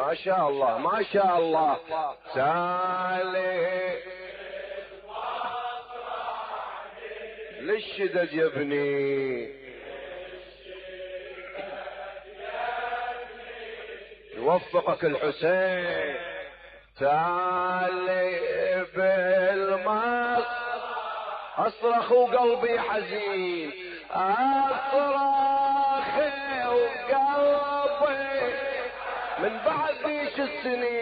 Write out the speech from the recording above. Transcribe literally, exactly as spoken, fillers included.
ما شاء الله ما شاء الله. سالي للشدد يا ابني، يوفقك الحسين. سالي بالمص اصرخ وقلبي حزين، اصرخ وقلبي من بعد ذيش السنين.